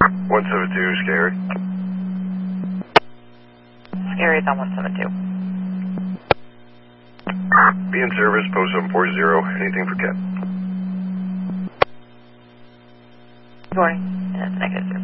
172, Scary. Scary's on 172. Be in service, post 740. Anything for Cat? Good morning. That's negative 0.